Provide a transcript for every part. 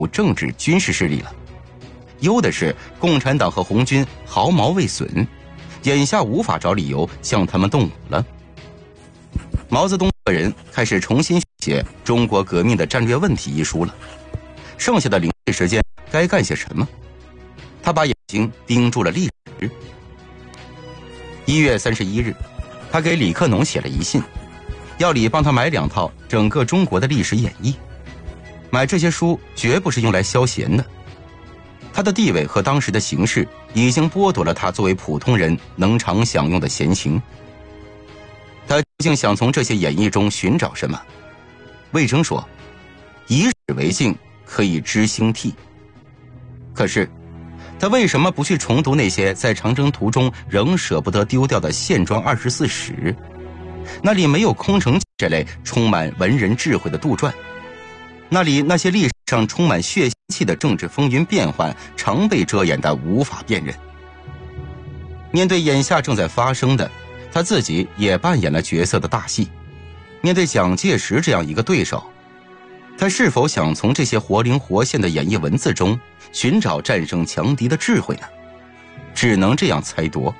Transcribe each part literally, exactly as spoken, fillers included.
政治军事势力了。优的是共产党和红军毫毛未损，眼下无法找理由向他们动武了。毛泽东个人开始重新写《中国革命的战略问题》一书了。剩下的零碎时间该干些什么？他把眼睛盯住了历史。一月三十一日，他给李克农写了一信，要李帮他买两套整个中国的历史演义。买这些书绝不是用来消闲的。他的地位和当时的形势已经剥夺了他作为普通人能常享用的闲情。他究竟想从这些演义中寻找什么？魏征说：“以史为镜，可以知兴替。”可是，他为什么不去重读那些在长征途中仍舍不得丢掉的线装二十四史？那里没有空城计这类充满文人智慧的杜撰，那里那些历史上充满血腥气的政治风云变幻，常被遮掩的无法辨认。面对眼下正在发生的，他自己也扮演了角色的大戏。面对蒋介石这样一个对手，他是否想从这些活灵活现的演绎文字中寻找战胜强敌的智慧呢？只能这样猜度。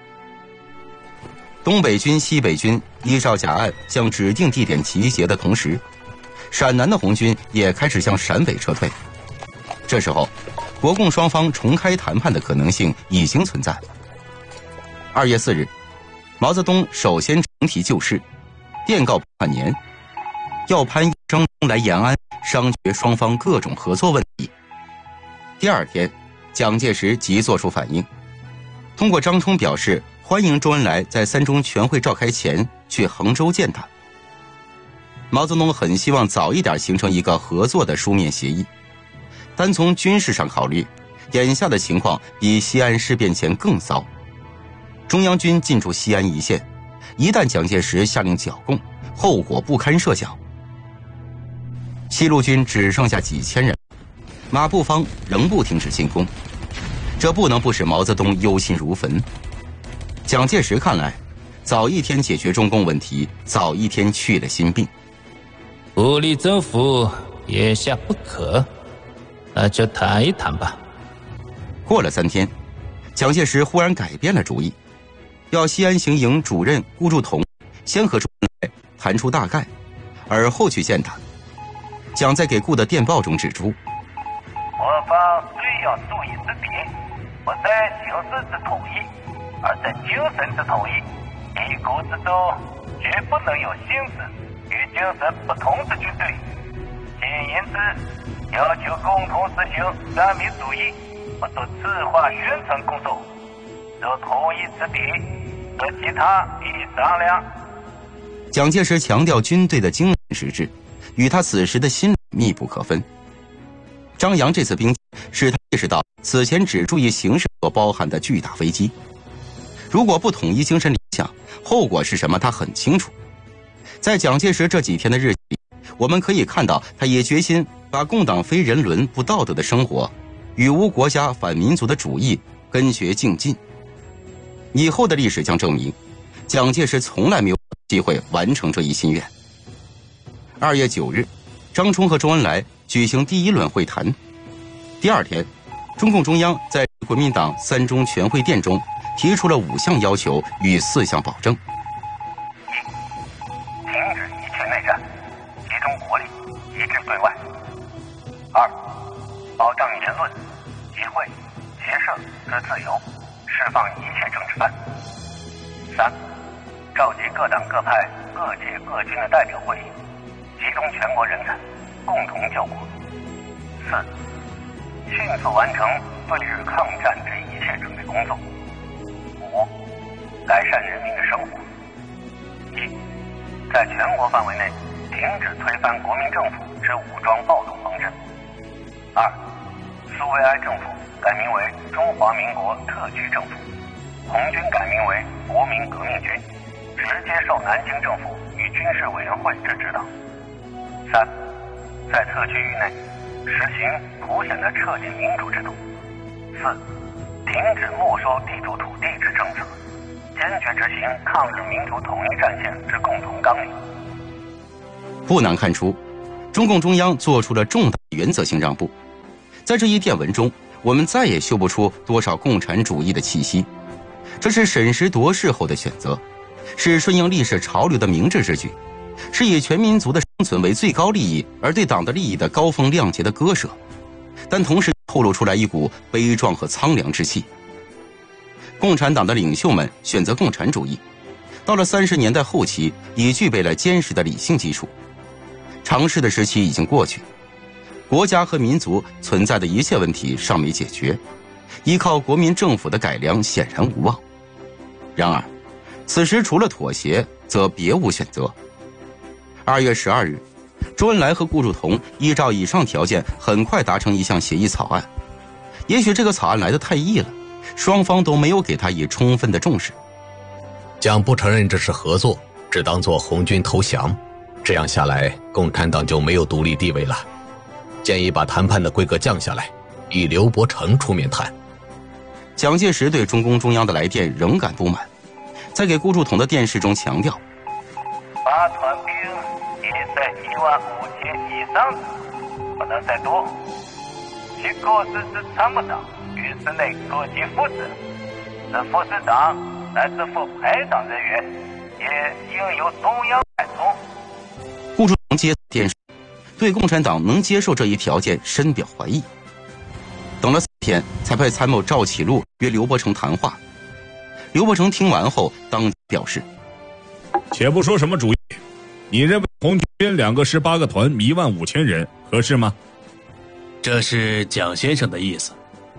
东北军、西北军依照甲案向指定地点集结的同时，陕南的红军也开始向陕北撤退。这时候，国共双方重开谈判的可能性已经存在。二月四日，毛泽东首先重提旧事，电告潘年，要潘张忠来延安商决双方各种合作问题。第二天，蒋介石即作出反应，通过张冲表示欢迎周恩来在三中全会召开前去衡州见他。毛泽东很希望早一点形成一个合作的书面协议。单从军事上考虑，眼下的情况比西安事变前更糟。中央军进驻西安一线，一旦蒋介石下令剿共，后果不堪设想。西路军只剩下几千人，马步芳仍不停止进攻，这不能不使毛泽东忧心如焚。蒋介石看来，早一天解决中共问题，早一天去了心病。 武力征服眼下不可，那就谈一谈吧。 过了三天，蒋介石忽然改变了主意，要西安行营主任顾祝同先和周恩来谈出大概，而后去见他。蒋在给顾的电报中指出， 我方最要注意之点，不在形式之统一，而在精神之统一。一国之中，绝不能有形式与精神不同之军队。仅因之，要求共同实行三民主义，不做赤化宣传工作。若同意此点，则其他一商量。 蒋介石强调军队的精神实质，与他此时的心理密不可分。张杨这次兵使他意识到此前只注意形式所包含的巨大危机。如果不统一精神理想，后果是什么他很清楚。在蒋介石这几天的日记里，我们可以看到他也决心把共党非人伦不道德的生活与无国家反民族的主义根绝净尽。以后的历史将证明，蒋介石从来没有机会完成这一心愿。二月九日，张冲和周恩来举行第一轮会谈。第二天，中共中央在国民党三中全会电中提出了五项要求与四项保证： 一、停止一切内战，集中国力，一致对外；二、保障言论、集会、结社之自由，释放一切政治犯；三、召集各党各派、各界各军的代表会议，集中全国人才，共同救国；四、迅速完成对日抗战之一切准备工作；五、改善人民的生活。一、在全国范围内停止推翻国民政府之武装暴动方针。二、苏维埃政府改名为中华民国特区政府，红军改名为国民革命军，直接受南京政府与军事委员会之指导。三、在特区域内实行凸显的彻底民主制度。四、停止没收地主土地之政策，坚决执行抗日民主统一战线之共同纲领。 不难看出，中共中央做出了重大原则性让步， 在这一电文中，我们再也嗅不出多少共产主义的气息。这是审时度势后的选择，是顺应历史潮流的明智之举，是以全民族的生存为最高利益而对党的利益的高风亮节的割舍，但同时透露出来一股悲壮和苍凉之气。共产党的领袖们选择共产主义，到了三十年代后期，已具备了坚实的理性基础。尝试的时期已经过去，国家和民族存在的一切问题尚没解决，依靠国民政府的改良显然无望。然而，此时除了妥协，则别无选择。二月十二日，周恩来和顾祝同依照以上条件，很快达成一项协议草案。也许这个草案来得太易了，双方都没有给他以充分的重视。 将不承认这是合作，只当作红军投降，这样下来，共产党就没有独立地位了。建议把谈判的规格降下来，以刘伯承出面谈。 蒋介石对中共中央的来电仍感不满，在给顾祝同的电视中强调， 把团兵也在一万五千以上，不能再多。其各自之参谋长与室内各级副职、是副师长乃至副排长人员，也应由中央派充。 顾祝同接电视，对共产党能接受这一条件深表怀疑。等了四天，才派参谋赵启禄约刘伯承谈话。刘伯承听完后，当表示：“ 且不说什么主义，你认为红军两个师八个团一万五千人合适吗？” 这是蒋先生的意思。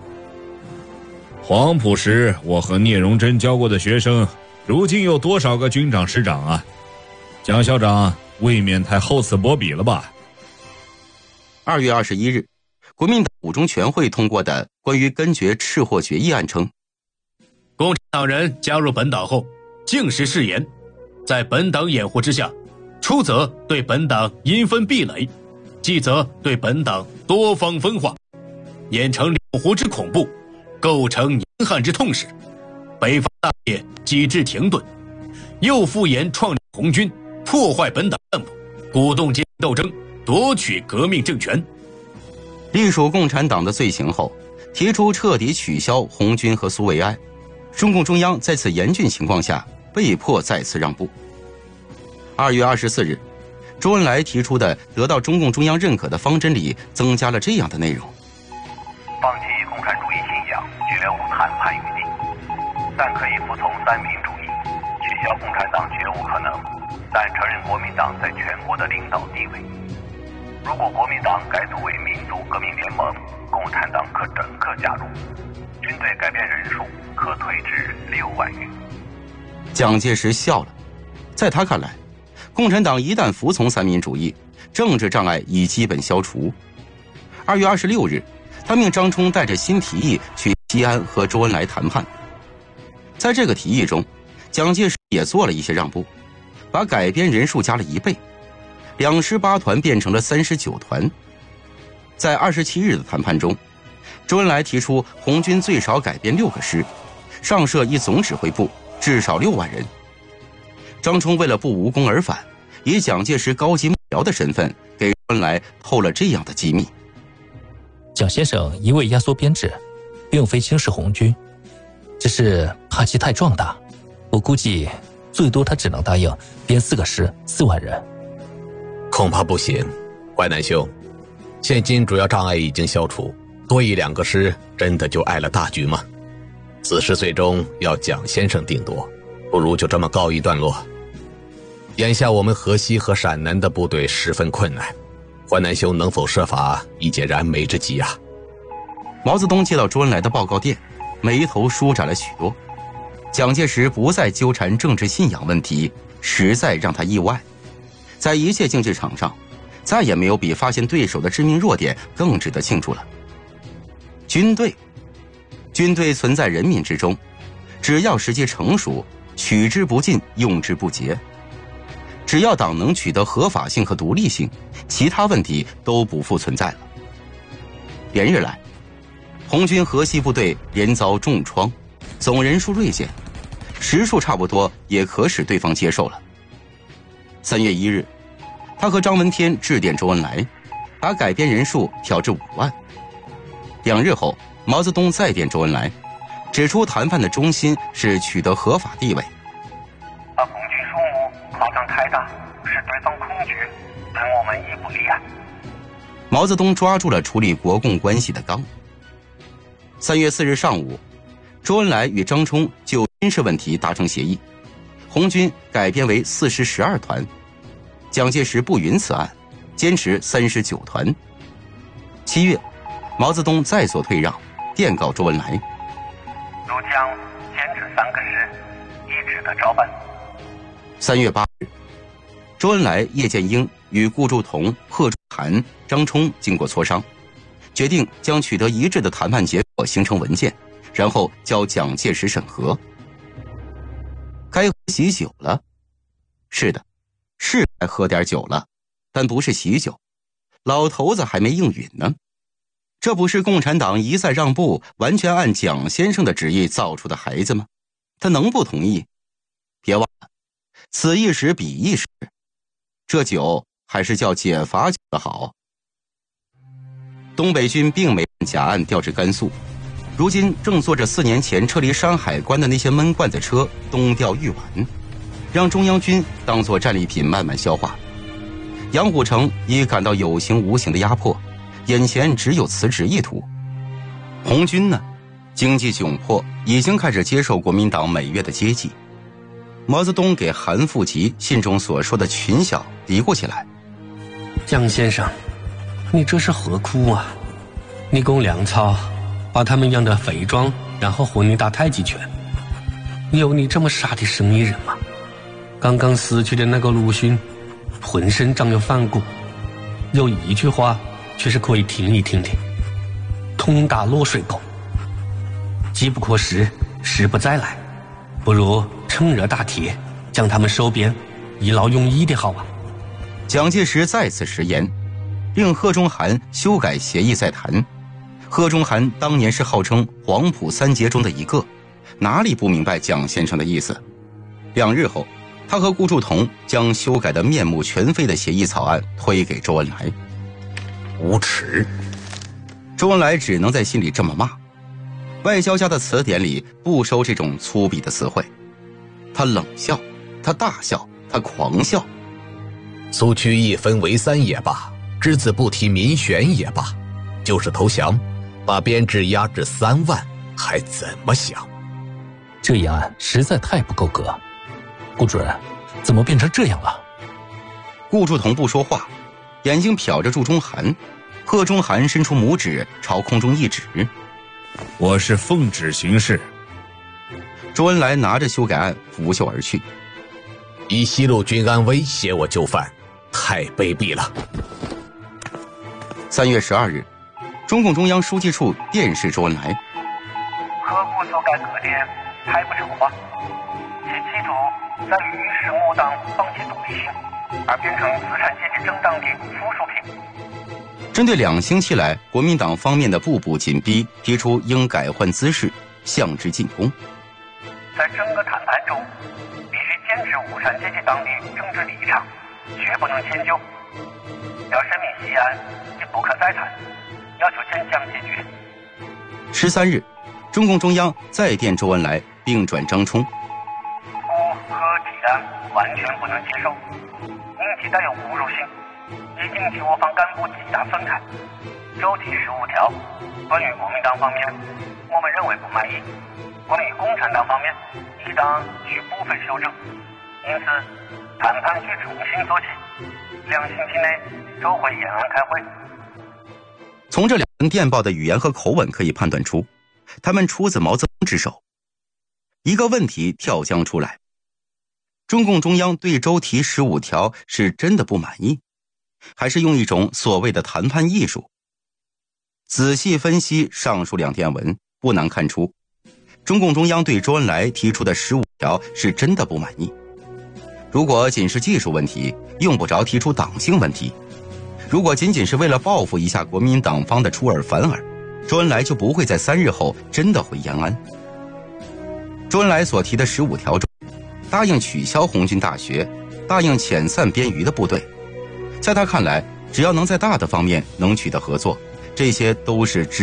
黄埔时我和聂荣臻教过的学生，如今有多少个军长师长啊？蒋校长未免太厚此薄彼了吧？ 二月二十一日，国民党五中全会通过的关于根绝赤货决议案称， 共产党人加入本党后，竟实誓言，在本党掩护之下，初则对本党阴分壁垒，继则对本党多方分化，演成两湖之恐怖，构成宁汉之痛史，北伐大业机制停顿，又复言创立红军，破坏本党干部，鼓动阶级斗争，夺取革命政权。 隶属共产党的罪行后，提出彻底取消红军和苏维埃。中共中央在此严峻情况下，被迫再次让步。二月二十四日，周恩来提出的得到中共中央认可的方针里增加了这样的内容： 放弃共产主义信仰，绝无谈判余地，但可以服从三民主义，取消共产党绝无可能，但承认国民党在全国的领导地位。如果国民党改组为民族革命联盟，共产党可整个加入，军队改变人数可推至六万余。 蒋介石笑了，在他看来，共产党一旦服从三民主义，政治障碍已基本消除。二月二十六日，他命张冲带着新提议去西安和周恩来谈判。在这个提议中，蒋介石也做了一些让步，把改编人数加了一倍，两师八团变成了三十九团。在二十七日的谈判中，周恩来提出红军最少改编六个师，上设一总指挥部，至少六万人。张冲为了不无功而返，以蒋介石高级幕僚的身份给周恩来透了这样的机密： 蒋先生一味压缩编制，并非轻视红军，只是怕其太壮大，我估计最多他只能答应编四个师，四万人。 恐怕不行，淮南兄，现今主要障碍已经消除，多一两个师真的就碍了大局吗？此事最终要蒋先生定夺，不如就这么告一段落。眼下我们河西和陕南的部队十分困难，淮南兄能否设法以解燃眉之急啊？ 毛泽东接到周恩来的报告电，眉头舒展了许多。蒋介石不再纠缠政治信仰问题，实在让他意外。在一切竞技场上，再也没有比发现对手的致命弱点更值得庆祝了。军队，军队存在人民之中，只要时机成熟，取之不尽，用之不竭。只要党能取得合法性和独立性，其他问题都不复存在了。连日来，红军河西部队连遭重创，总人数锐减，时数差不多也可使对方接受了。三月一日，他和张闻天致电周恩来，把改编人数调至五万。 两日后，毛泽东再电周恩来，指出谈判的中心是取得合法地位。 把红军数目夸张太大，使对方恐惧，对我们亦不利啊。 毛泽东抓住了处理国共关系的纲。三月四日上午，周恩来与张冲就军事问题达成协议，红军改编为四师十二团，蒋介石不允此案，坚持三师九团。七月，毛泽东再所退让，电告周恩来： 如将坚持三个师，一致的照办。 三月八日，周恩来、叶剑英与顾祝同、贺中涵、张冲经过磋商，决定将取得一致的谈判结果形成文件，然后交蒋介石审核。该喝喜酒了？是的，是该喝点酒了，但不是喜酒。老头子还没应允呢。这不是共产党一再让步，完全按蒋先生的旨意造出的孩子吗？他能不同意？别忘了，此一时彼一时，这酒还是叫解乏酒的好。东北军并没把甲案调至甘肃，如今正坐着四年前撤离山海关的那些闷罐子车东调豫皖，让中央军当作战利品慢慢消化。杨虎城已感到有形无形的压迫，眼前只有辞职意图。红军呢，经济窘迫，已经开始接受国民党每月的接济。毛泽东给韩复榘信中所说的群小嘀咕起来： 蒋先生，你这是何苦啊？你供粮草，把他们养得肥壮，然后和你打太极拳。有你这么傻的生意人吗？刚刚死去的那个鲁迅，浑身长有反骨，有一句话却是可以听一听的：痛打落水狗。机不可失，时不再来，不如趁热打铁，将他们收编，一劳永逸的好啊。 蒋介石再次食言，令贺中涵修改协议再谈。贺中涵当年是号称黄埔三杰中的一个，哪里不明白蒋先生的意思？两日后，他和顾祝同将修改的面目全非的协议草案推给周恩来。 无耻！ 周恩来只能在心里这么骂。外交家的词典里不收这种粗鄙的词汇。他冷笑，他大笑，他狂笑。 苏区一分为三也罢，只字不提民选也罢，就是投降，把编制压至三万，还怎么想？ 这一案实在太不够格。顾主任，怎么变成这样了？ 顾祝同不说话，眼睛瞟着祝中涵。贺中涵伸出拇指朝空中一指： 我是奉旨行事。 周恩来拿着修改案拂袖而去。 以西路军安危挟我就范，太卑鄙了。 三月十二日，中共中央书记处电示周恩来： 何故所改革点太不筹划？其企图在于使我党放弃独立性，而变成资产阶级政党的附属品。 针对两星期来国民党方面的步步紧逼，提出应改换姿势，向之进攻。 在整个谈判中，必须坚持无产阶级党的政治立场，绝不能迁就。要申明西安，亦不可再谈，要求见蒋解决。 十三日，中共中央再电周恩来，并转张冲： 我和提案完全不能接受，因其带有侮辱性，已引起我方干部极大愤慨。周提十五条，关于国民党方面，我们认为不满意；关于共产党方面，应当需部分修正。因此，谈判需重新做起。两星期内周会延安开会。 从这两份电报的语言和口吻可以判断出，他们出自毛泽东之手。一个问题跳将出来：中共中央对周提十五条是真的不满意，还是用一种所谓的谈判艺术？仔细分析上述两电文，不难看出，中共中央对周恩来提出的十五条是真的不满意。如果仅是技术问题，用不着提出党性问题；如果仅仅是为了报复一下国民党方的出尔反尔，周恩来就不会在三日后真的回延安。周恩来所提的十五条中，答应取消红军大学，答应遣散编余的部队，在他看来，只要能在大的方面能取得合作，这些都是值